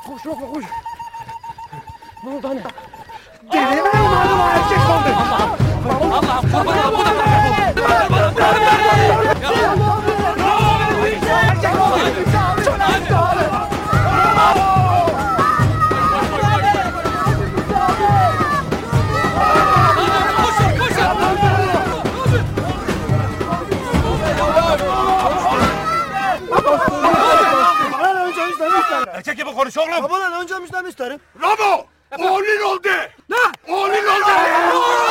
Koş Ramo koş. Ne oldu anne? Deli mi oldu erkek oldu? Allah'ım kurban olayım. Bu da Erkek gibi konuş oğlum. Babadan önce müjdanı isterim. Ramo! Oğlun oldu! Ne? Oğlun oldu!